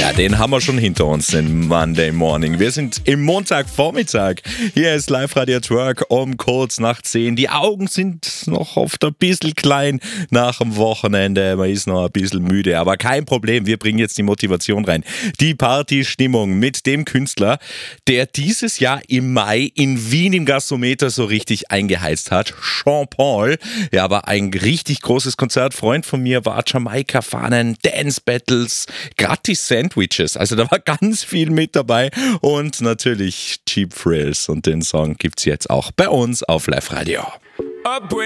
Ja, den haben wir schon hinter uns, den Monday Morning. Wir sind im Montagvormittag. Hier ist Live-Radio Twerk um kurz nach 10. Die Augen sind noch oft ein bisschen klein nach dem Wochenende. Man ist noch ein bisschen müde, aber kein Problem. Wir bringen jetzt die Motivation rein. Die Partystimmung mit dem Künstler, der dieses Jahr im Mai in Wien im Gasometer so richtig eingeheizt hat. Sean Paul. Ja, aber ein richtig großes Konzert. Freund von mir war Jamaika fahren, Dance Battles, gratis Sandwiches. Also da war ganz viel mit dabei und natürlich Cheap Thrills und den Song gibt's jetzt auch bei uns auf Live Radio.